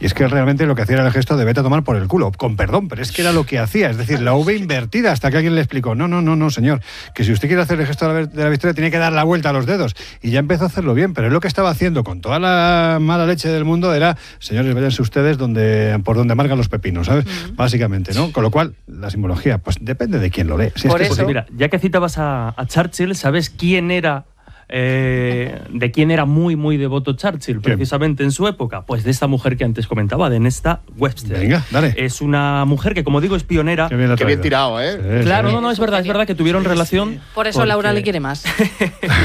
Y es que realmente lo que hacía era el gesto de vete a tomar por el culo, con perdón, pero es que era lo que hacía, es decir, la V invertida, hasta que alguien le explicó, no, señor, que si usted quiere hacer el gesto de la victoria tiene que dar la vuelta a los dedos. Y ya empezó a hacerlo bien, pero él lo que estaba haciendo con toda la mala leche del mundo era, señores, váyanse ustedes por donde amargan los pepinos, ¿sabes? Básicamente, ¿no? Con lo cual, la simbología, pues depende de quién lo lee. Si por es que eso, mira, ya que citabas a Churchill, ¿sabes quién era? ¿De quién era muy devoto Churchill precisamente en su época? Pues de esta mujer que antes comentaba, de Nesta Webster. Venga, dale. Es una mujer que, como digo, es pionera. Qué bien tirado, ¿eh? Claro, no, es verdad que tuvieron relación. Por eso Laura le quiere más.